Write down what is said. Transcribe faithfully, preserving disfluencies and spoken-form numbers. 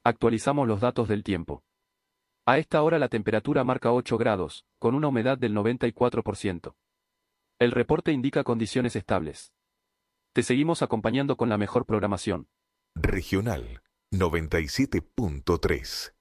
Actualizamos los datos del tiempo. A esta hora la temperatura marca ocho grados, con una humedad del noventa y cuatro por ciento. El reporte indica condiciones estables. Te seguimos acompañando con la mejor programación. Regional noventa y siete punto tres.